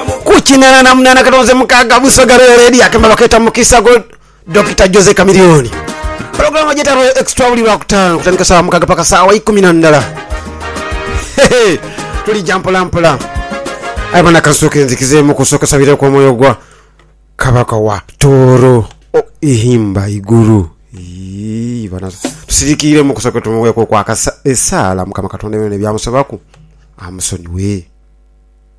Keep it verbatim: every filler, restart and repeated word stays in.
kukinana na munana katonze mukaga busogalo ready akamba baketa mukisa go Doctor Jose Kamilioni. Programu jeta extra uli wa kutano kutanika sawa mukaga paka sawa kumi na ndala. Tuli jampo lampola. Ai bana kasuke nzikize mu kusoka sabire kwa moyo gwa kabaka wa toro o ihimba iguru. Ii bana tusirikire mu kusoka tumoye kwa kwa esala mukama katonde bene byamusabaku amusoni we.